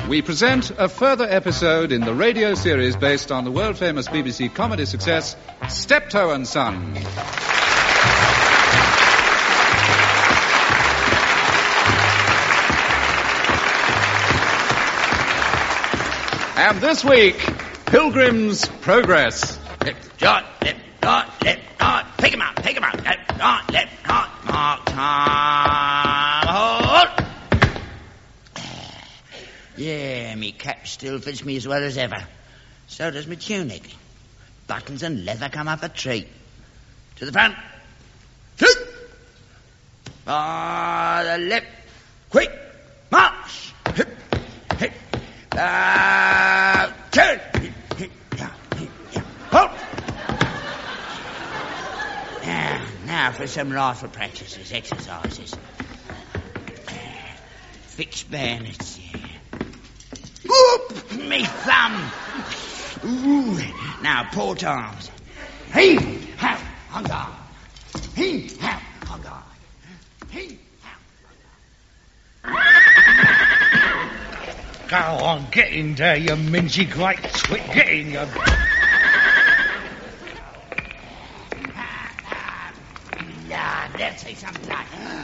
we present a further episode in the radio series based on the world-famous BBC comedy success, Steptoe and Son. And this week, Pilgrim's Progress. Left, right, pick him up, left, right, mark time, hold. Yeah, me cap still fits me as well as ever. So does me tunic. Buttons and leather come up a treat. To the front. The left. Quick, march. Turn. Hold. Now for some rifle practices, exercises. Fixed bayonets, yeah. Whoop! Me thumb. Ooh. Now port arms. He, have, on guard. He, have, on guard. He, have. Go on, get in there, you mingy great twit. Get in, you... Let's see some blood.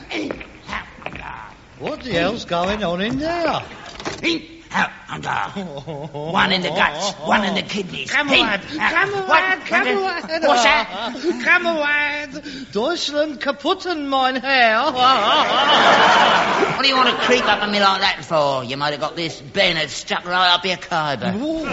What the hell's going on in there? One in the guts, one in the kidneys. Kamerad! What's that? Kamerad! Deutschland kaputten, mein Herr. What do you want to creep up on me like that for? You might have got this bayonet stuck right up your kyber.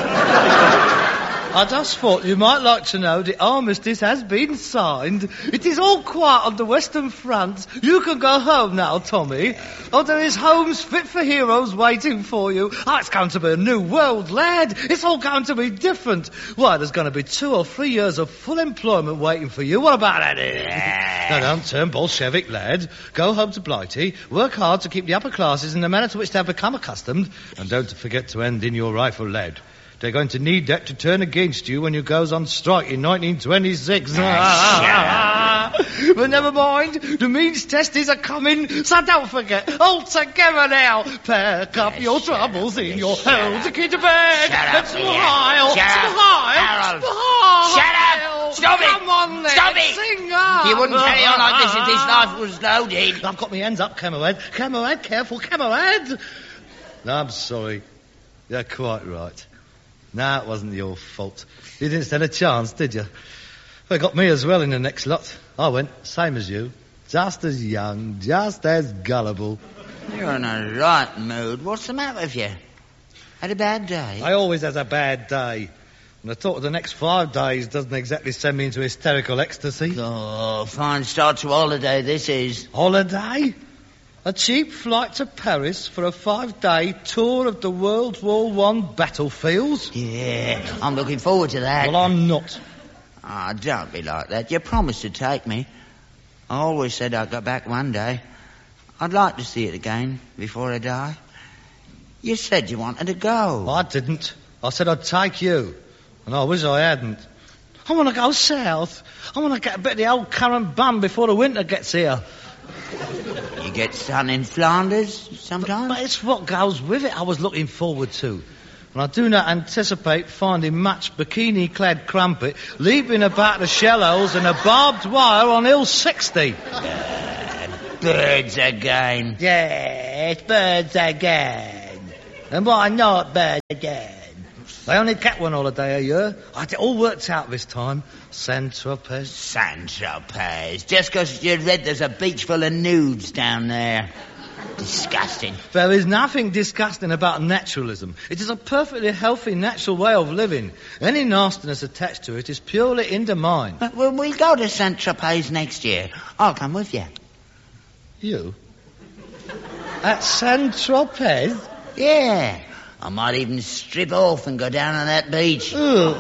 I just thought you might like to know the armistice has been signed. It is all quiet on the Western Front. You can go home now, Tommy. Oh, there is homes fit for heroes waiting for you. Oh, it's going to be a new world, lad. It's all going to be different. Why, there's going to be 2 or 3 years of full employment waiting for you. What about that? No, don't turn Bolshevik, lad. Go home to Blighty. Work hard to keep the upper classes in the manner to which they have become accustomed. And don't forget to end in your rifle, lad. They're going to need that to turn against you when you goes on strike in 1926. But never mind, the means testers are coming, so don't forget, all together now. Pack up your troubles in your hole to get to bed. Shut Smile. Shut up! Stop it! Come on then, stop it! Sing up. You wouldn't carry on like this if this life was loaded. I've got my hands up, Kamerad. Kamerad, careful, Kamerad. No, I'm sorry. You're quite right. No, it wasn't your fault. You didn't stand a chance, did you? They got me as well in the next lot. I went, same as you. Just as young, just as gullible. You're in a right mood. What's the matter with you? Had a bad day? I always has a bad day. And the thought of the next 5 days doesn't exactly send me into hysterical ecstasy. Oh, fine start to holiday this is. Holiday? A cheap flight to Paris for a 5-day tour of the World War I battlefields? Yeah, I'm looking forward to that. Well, I'm not. Ah, don't be like that. You promised to take me. I always said I'd go back one day. I'd like to see it again before I die. You said you wanted to go. I didn't. I said I'd take you. And I wish I hadn't. I want to go south. I want to get a bit of the old currant bun before the winter gets here. You get sun in Flanders sometimes? But it's what goes with it I was looking forward to. And I do not anticipate finding much bikini-clad crumpet leaping about the shallows and the barbed wire on Hill 60. Birds again. Yes, birds again. And why not birds again? They only get one holiday a year. I had it all worked out this time. Saint-Tropez. Saint-Tropez. Just because you read there's a beach full of nudes down there. Disgusting. There is nothing disgusting about naturalism. It is a perfectly healthy, natural way of living. Any nastiness attached to it is purely in the mind. Well, we'll go to Saint-Tropez next year. I'll come with you. You? At Saint-Tropez? Yeah. I might even strip off and go down on that beach.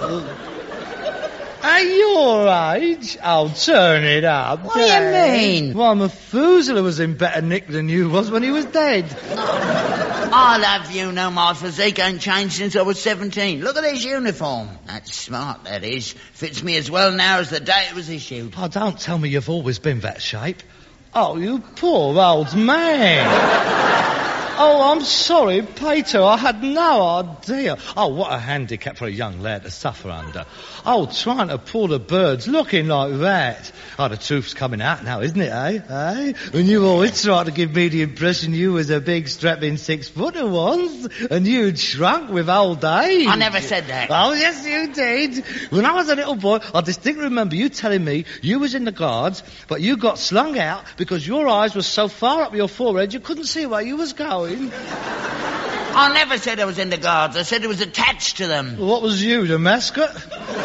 At your age? Oh, turn it up. What do you mean? Well, Methuselah was in better nick than you was when he was dead. I love you, know my physique ain't changed since I was 17. Look at this uniform. That's smart, that is. Fits me as well now as the day it was issued. Oh, don't tell me you've always been that shape. Oh, you poor old man. Oh, I'm sorry, Peter. I had no idea. Oh, what a handicap for a young lad to suffer under. Oh, trying to pull the birds looking like that. Oh, the truth's coming out now, isn't it, eh? And you always tried to give me the impression you was a big strapping 6-footer once, and you'd shrunk with old age. I never said that. Oh, yes, you did. When I was a little boy, I distinctly remember you telling me you was in the Guards, but you got slung out because your eyes were so far up your forehead you couldn't see where you was going. I never said I was in the Guards. I said it was attached to them. What was you, the mascot?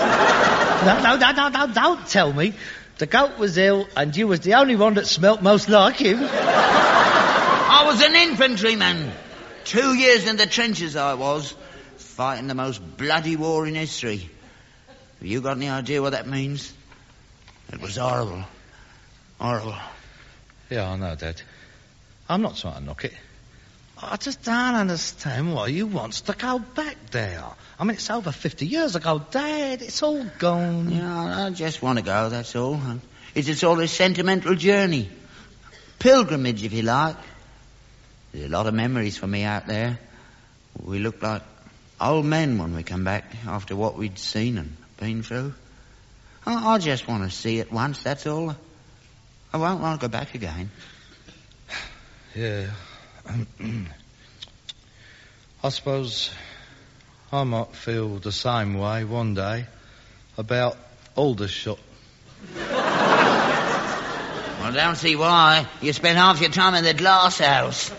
No, don't tell me. The goat was ill and you was the only one that smelt most like him. I was an infantryman. 2 years in the trenches I was, fighting the most bloody war in history. Have you got any idea what that means? It was horrible. Horrible. Yeah, I know, Dad. I'm not trying to knock it. I just don't understand why you wants to go back there. I mean, it's over 50 years ago, Dad. It's all gone. Yeah, I just want to go, that's all. It's a sort of sentimental journey. Pilgrimage, if you like. There's a lot of memories for me out there. We looked like old men when we come back after what we'd seen and been through. I just want to see it once, that's all. I won't want to go back again. Yeah. I suppose I might feel the same way one day about Aldershot. Well, I don't see why. You spend half your time in the glass house.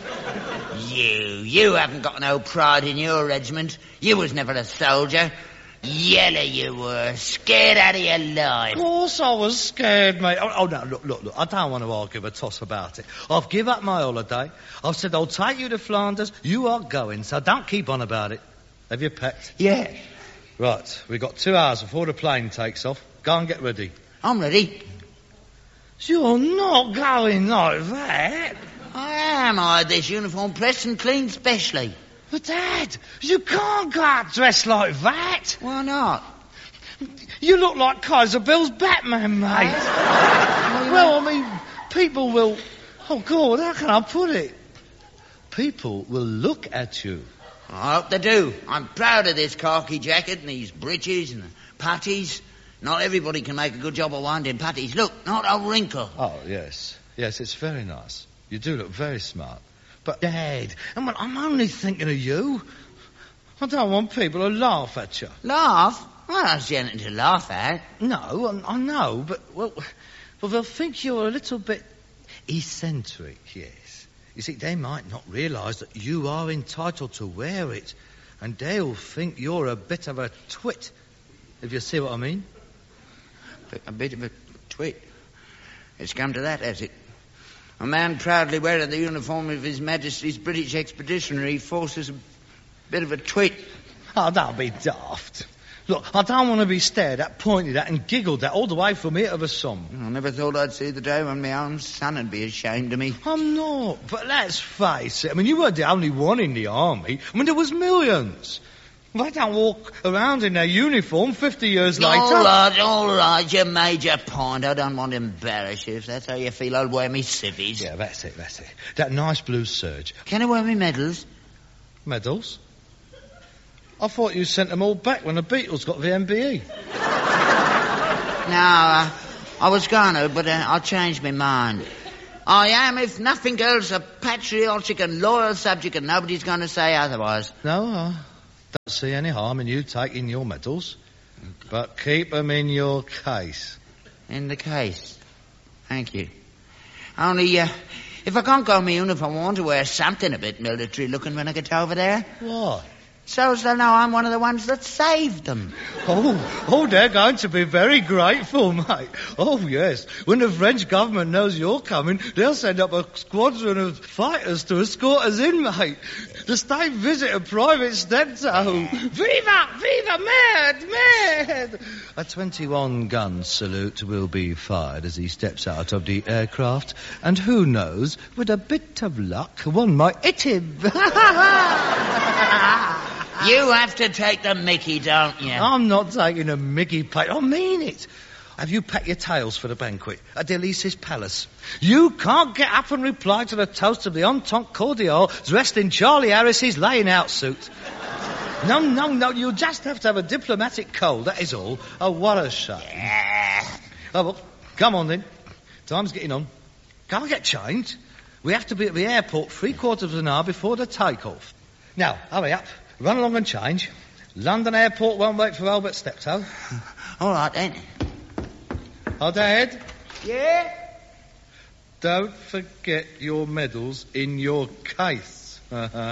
You haven't got no pride in your regiment. You was never a soldier. Yellow you were, scared out of your life. Of course I was scared, mate. Oh, no, look. I don't want to argue a toss about it. I've give up my holiday. I've said I'll take you to Flanders. You are going, so don't keep on about it. Have you packed? Yeah. Right, we've got 2 hours before the plane takes off. Go and get ready. I'm ready. You're not going like that. I am. I had this uniform pressed and cleaned specially. But, Dad, you can't go out dressed like that. Why not? You look like Kaiser Bill's Batman, mate. Well, I mean, people will... Oh, God, how can I put it? People will look at you. I hope they do. I'm proud of this khaki jacket and these breeches and the puttees. Not everybody can make a good job of winding puttees. Look, not a wrinkle. Oh, yes. Yes, it's very nice. You do look very smart. But, Dad, I'm only thinking of you. I don't want people to laugh at you. Laugh? Well, that's anything to laugh at. No, I know, but, well, they'll think you're a little bit eccentric, yes. You see, they might not realise that you are entitled to wear it, and they'll think you're a bit of a twit, if you see what I mean. A bit of a twit? It's come to that, has it? A man proudly wearing the uniform of His Majesty's British Expeditionary Force is a bit of a twit. Oh, don't be daft. Look, I don't want to be stared at, pointed at and giggled at all the way from here to the Somme. I never thought I'd see the day when my own son would be ashamed of me. I'm not, but let's face it. I mean, you weren't the only one in the army. I mean, there was millions. They don't walk around in their uniform 50 years later. All right, you made your point. I don't want to embarrass you. If that's how you feel, I'll wear me civvies. Yeah, that's it. That nice blue serge. Can I wear me medals? Medals? I thought you sent them all back when the Beatles got the MBE. No, I was going to, but I changed my mind. I am, if nothing else, a patriotic and loyal subject, and nobody's going to say otherwise. No, I don't see any harm in you taking your medals, but keep them in your case. In the case? Thank you. Only, if I can't go in my uniform, I want to wear something a bit military-looking when I get over there. What? So as they'll know I'm one of the ones that saved them. Oh, they're going to be very grateful, mate. Oh, yes. When the French government knows you're coming, they'll send up a squadron of fighters to escort us in, mate. The state visit a private steptoe. Viva, mad! A 21-gun salute will be fired as he steps out of the aircraft, and who knows, with a bit of luck, one might hit him. You have to take the mickey, don't you? I'm not taking a mickey, Pete. I mean it. have you packed your tails for the banquet at Delice's Palace? You can't get up and reply to the toast of the Entente Cordiale dressed in Charlie Harris's laying-out suit. No, you'll just have to have a diplomatic cold, that is all. Oh, what a shame. Oh, well, come on then. Time's getting on. Can't we get changed? We have to be at the airport 3/4 of an hour before the takeoff. Now, hurry up. Run along and change. London Airport won't wait for Albert Steptoe. All right, then. Oh, Dad, Yeah? don't forget your medals in your case.